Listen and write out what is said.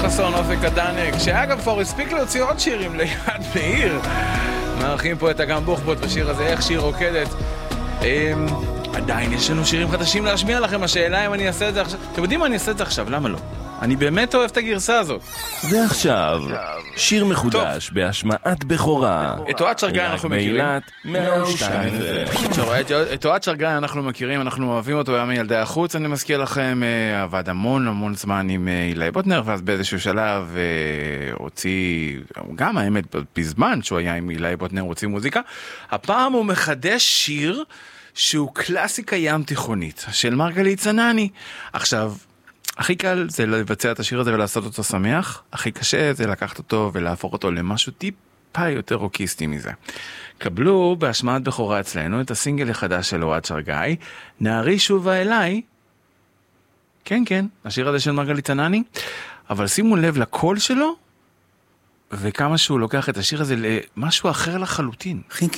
חסון, אופק הדנק, שאגב כבר הספיק להוציא עוד שירים ליד מאיר. מארחים פה את אגם בוחבוט בשיר הזה, איך שיר רוקדת. עדיין יש לנו שירים חדשים להשמיע לכם, השאלה אם אני אעשה את זה עכשיו. אתם יודעים מה, אני אעשה את זה עכשיו, למה לא? אני באמת אוהב את הגרסה הזאת. ועכשיו, שיר מחודש בהשמעת בכורה. את אוהד שרגאי אנחנו מכירים. את אוהד שרגאי אנחנו מכירים, אנחנו אוהבים אותו, היה מילדי החוץ, אני מזכיר לכם, עבד המון זמן עם אילי בוטנר, ואז באיזשהו שלב הוציא, גם האמת בזמן שהוא היה עם אילי בוטנר הוציא מוזיקה, הפעם הוא מחדש שיר שהוא קלאסיקה ים תיכונית, של מרגלית צנני. עכשיו, הכי קל זה לבצע את השיר הזה ולעשות אותו שמח, הכי קשה זה לקחת אותו ולהפוך אותו למשהו טיפה יותר רוקיסטי מזה. קבלו בהשמעת בכורה אצלנו את הסינגל החדש של אוהד שרגאי, נערי שובה אליי, כן, השיר הזה של מרגלית צנני, אבל שימו לב לקול שלו, וכמה שהוא לוקח את השיר הזה למשהו אחר לחלוטין.